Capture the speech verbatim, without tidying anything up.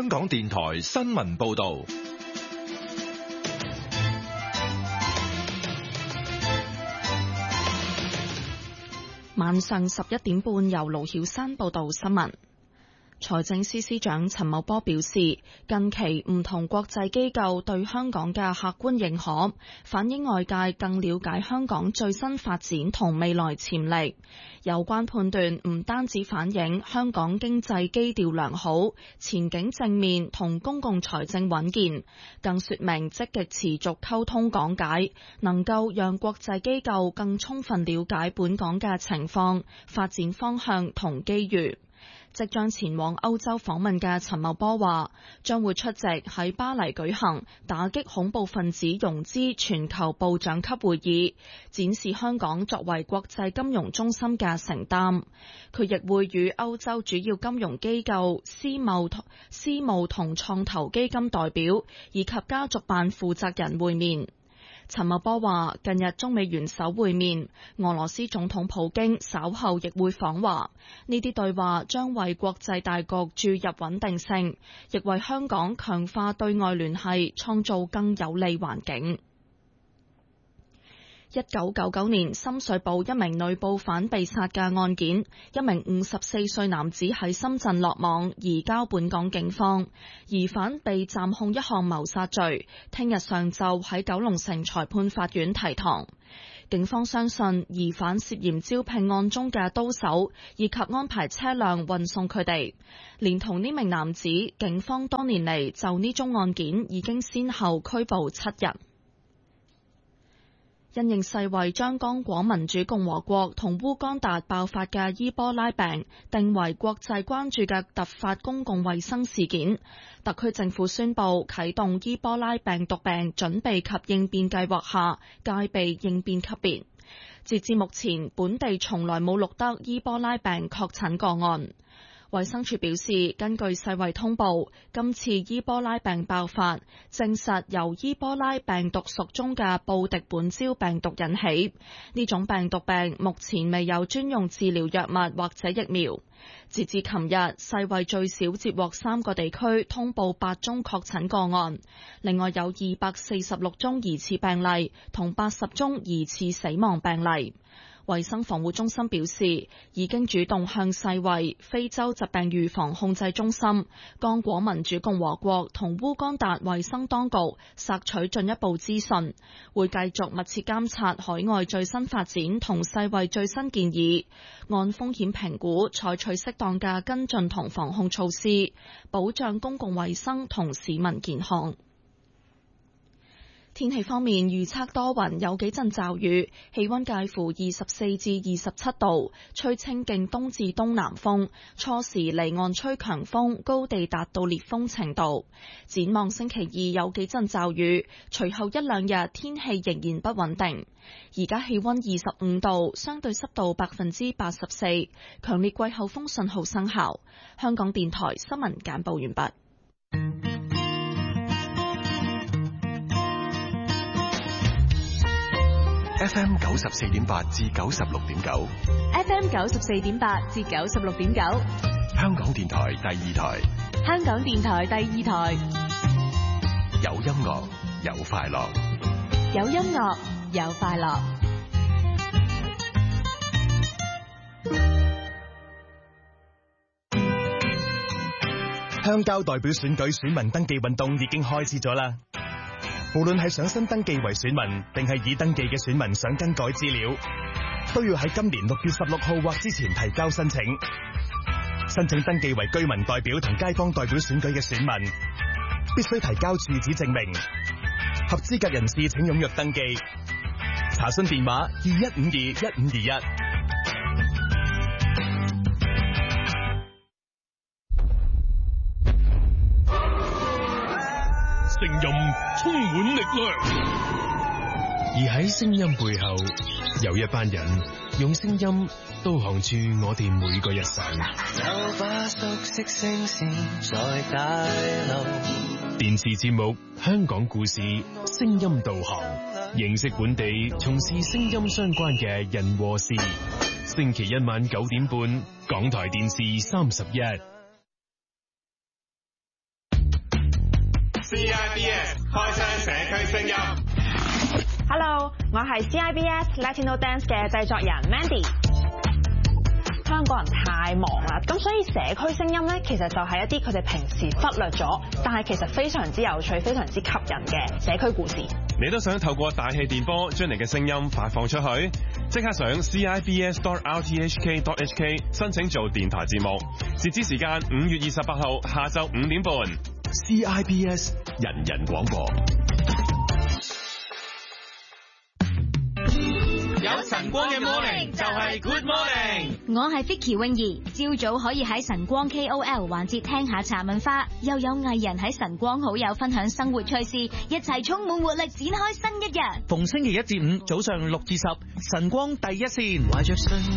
香港電台新聞報道。 晚上十一點半，由盧曉珊報道新聞。財政司司長陳茂波表示，近期唔同國際機構對香港嘅客觀認可，反映外界更了解香港最新發展同未來潛力。有關判斷唔單止反映香港經濟基調良好、前景正面同公共財政穩健，更說明積極持續溝通講解，能夠讓國際機構更充分了解本港嘅情況、發展方向同機遇。即將前往歐洲訪問嘅陳茂波話，將會出席喺巴黎舉行打擊恐怖分子融資全球部長級會議，展示香港作為國際金融中心嘅承擔。佢亦會與歐洲主要金融機構、私募、私募同創投基金代表以及家族辦負責人會面。陳茂波話，近日中美元首會面，俄羅斯總統普京稍後亦會訪華，呢啲對話將為國際大局注入穩定性，亦為香港強化對外聯繫創造更有利環境。一九九九年深水埗一名女報販被殺嘅案件，一名五十四歲男子喺深圳落網，移交本港警方，疑犯被暫控一項謀殺罪，聽日上晝喺九龍城裁判法院提堂。警方相信疑犯涉嫌招聘案中嘅刀手，以及安排車輛運送佢哋。連同呢名男子，警方多年嚟就呢宗案件已經先後拘捕七人。因應世衛將剛果民主共和國同烏干達爆發嘅伊波拉病定為國際關注嘅突發公共衛生事件，特區政府宣布啟動伊波拉病毒病準備及應變計劃下戒備應變級別。截至目前，本地從來冇錄得伊波拉病確診個案。衛生署表示，根據世衛通報，今次伊波拉病爆發證實由伊波拉病毒屬中嘅布迪本礁病毒引起。呢種病毒病目前未有專用治療藥物或者疫苗。截至琴日，世衛最少接獲三個地區通報八宗確診個案，另外有二百四十六宗疑似病例同八十宗疑似死亡病例。衛生防護中心表示，已經主動向世衛、非洲疾病預防控制中心、剛果民主共和國同烏干達衛生當局索取進一步資訊，會繼續密切監察海外最新發展同世衛最新建議，按風險評估採取適當嘅跟進同防控措施，保障公共衛生同市民健康。天氣方面，預測多雲，有幾陣驟雨，氣溫介乎二十四至二十七度，吹清勁東至東南風，初時離岸吹強風，高地達到烈風程度。展望星期二有幾陣驟雨，隨後一兩日天氣仍然不穩定。而家氣溫二十五度，相對濕度百分之八十四，強烈季候風信號生效。香港電台新聞簡報完畢。 F M 九十四點八至九十六點九 ，F M 九十四點八至九十六點九， 香港電台第二台， 香港電台第二台， 有音樂有快樂， 有音樂有快樂。 鄉郊代表選舉選民登記運動已經開始咗啦。無論係想新登記為選民，定係已登記嘅選民想更改資料，都要喺今年六月十六號或之前提交申請。申請登記為居民代表同街坊代表選舉嘅選民，必須提交住址證明。合資格人士請踴躍登記。查詢電話二一五二一五二一。 聲音充滿力量，而喺聲音背後，有一班人用聲音導航住我哋每個日常。 有把熟悉聲線在大流。 電視節目《香港故事》聲音導航，認識本地從事聲音相關嘅人和事。星期一晚九點半，港台電視三十一。 C I B S 開箱社區聲音。 Hello， 我係 C I B S Latino Dance 嘅製作人 Mandy。香港人太忙啦，咁所以社區聲音咧，其實就係一啲佢哋平時忽略咗，但係其實非常之有趣、非常之吸引嘅社區故事。 你都想透過大氣電波將你嘅聲音發放出去？即刻上 C I B S dot R T H K dot H K 申請做電台節目，截止時間五月二十八號下晝五點半。 C I B S 人人廣播。 有晨光嘅 morning 就係 good morning。 我係 Vicky 泳兒，朝早可以喺晨光 K O L 環節聽下茶文化，又有藝人喺晨光好友分享生活趣事，一齊充滿活力展開新一日。 逢星期一至五早上六至十，晨光第一線。